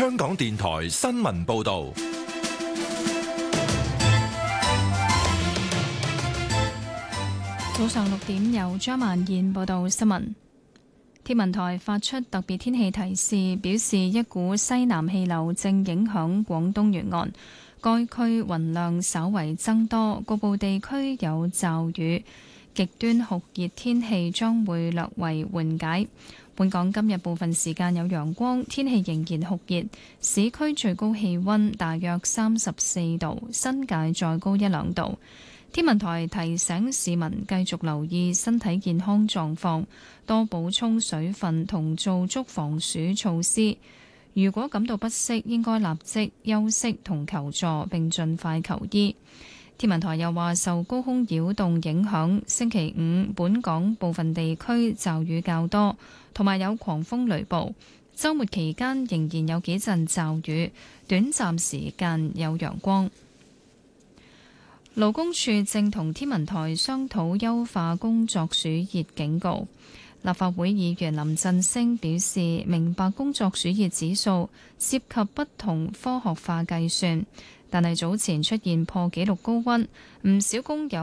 香港電台新聞報道。 早上6點，由張曼燕報道新聞。天文台發出特別天氣提示，表示一股西南氣流正影響廣東沿岸，該區雲量稍為增多，局部地區有驟雨，極端酷熱天氣將會略為緩解。本港今日部分時間有陽光，天氣仍然酷熱，市區最高氣溫大約34度，新界再高1-2度。天文台提醒市民繼續留意身體健康狀況，多補充水分同做足防暑措施。如果感到不適，應該立即休息同求助，並盡快求醫。天文台又話，受高空擾動影響，星期五本港部分地區驟雨較多，同埋有狂風雷暴。週末期間仍然有幾陣驟雨，短暫時間有陽光。勞工處正同天文台商討優化工作暑熱警告。立法會議員林振昇表示，明白工作暑熱指數涉及不同科學化計算，但係早前出現破紀錄高溫，唔少工友